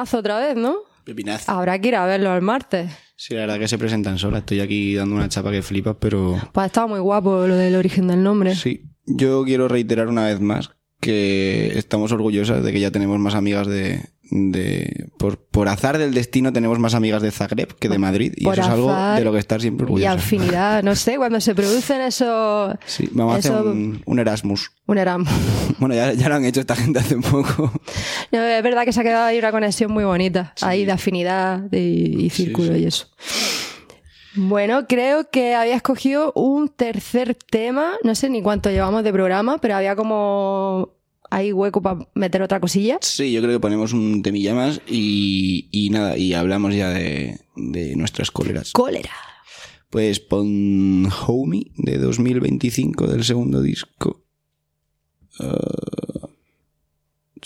Pepinazo otra vez, ¿no? Pepinazo. Habrá que ir a verlo el martes. Sí, la verdad que se presentan solas. Estoy aquí dando una chapa que flipas, pero... Pues ha estado muy guapo lo del origen del nombre. Sí. Yo quiero reiterar una vez más que estamos orgullosas de que ya tenemos más amigas por azar del destino tenemos más amigas de Zagreb que de Madrid. Y Por eso es algo azar de lo que estar siempre y orgullosa. afinidad, no sé, cuando se producen esos... Sí, vamos a hacer un Erasmus. Un Erasmus. Bueno, ya lo han hecho esta gente hace poco. No, es verdad que se ha quedado ahí una conexión muy bonita, Sí. ahí de afinidad y círculo Sí, sí. y eso. Bueno, creo que había escogido un tercer tema, no sé ni cuánto llevamos de programa, pero había como ahí hueco para meter otra cosilla. Sí, yo creo que ponemos un temilla más y nada, y hablamos ya de nuestras cóleras. Cólera. Pues pon Homie de 2025 del segundo disco.